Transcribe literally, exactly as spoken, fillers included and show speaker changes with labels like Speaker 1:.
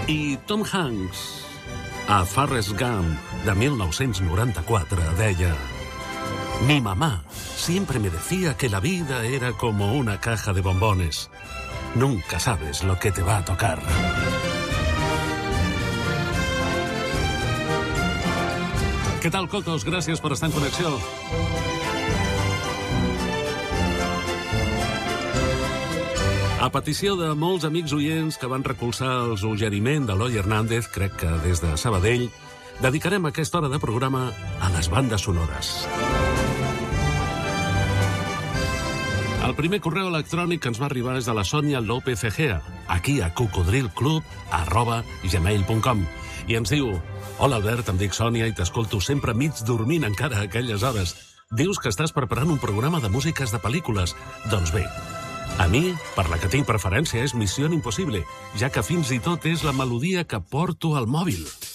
Speaker 1: I Tom Hanks, a Forrest Gump, de mil nou-cents noranta-quatre, deia: Mi mamá siempre me decía que la vida era como una caja de bombones. Nunca sabes lo que te va a tocar. Què tal, cocos? Gràcies per estar en connexió. A petició de molts amics oients que van recolzar el suggeriment de l'Eloi Hernández, crec que des de Sabadell, dedicarem aquesta hora de programa a les bandes sonores. El primer correu electrònic que ens va arribar és de la Sònia López Egea, aquí a cocodrilclub arroba gmail punt com, i ens diu: Hola, Albert, em dic Sònia i t'escolto sempre mig dormint encara a aquelles hores. Dius que estàs preparant un programa de músiques de pel·lícules. Doncs bé, a mi, per la que tinc preferència, és Missió Impossible, ja que fins i tot és la melodia que porto al mòbil.